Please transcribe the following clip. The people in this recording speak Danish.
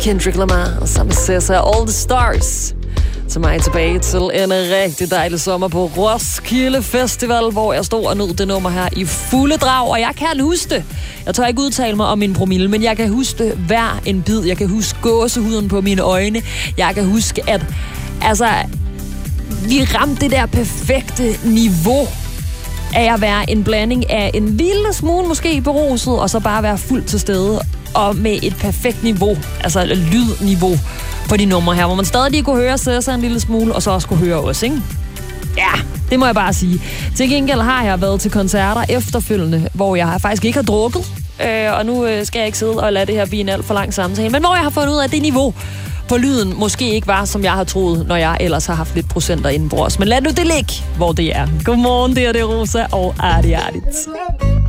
Kendrick Lamar og sammen med SZA, All the Stars. Til mig tilbage til en rigtig dejlig sommer på Roskilde Festival, hvor jeg stod og nød det nummer her i fulde drag, og jeg kan huske det. Jeg tør ikke udtale mig om min promille, men jeg kan huske det hver en bid. Jeg kan huske gåsehuden på mine øjne. Jeg kan huske, at vi ramte det der perfekte niveau af at være en blanding af en lille smule måske beruset, og så bare være fuldt til stede, og med et perfekt niveau, altså lydniveau på de numre her, hvor man stadig lige kunne høre SZA en lille smule, og så også kunne høre os, ikke? Ja, det må jeg bare sige. Til gengæld har jeg været til koncerter efterfølgende, hvor jeg faktisk ikke har drukket, og nu skal jeg ikke sidde og lade det her blive en alt for lang samtale, men hvor jeg har fundet ud af, at det niveau på lyden måske ikke var, som jeg har troet, når jeg ellers har haft lidt procenter indenbords. Men lad nu det ligge, hvor det er. Godmorgen, det er det Rosa og Artigt.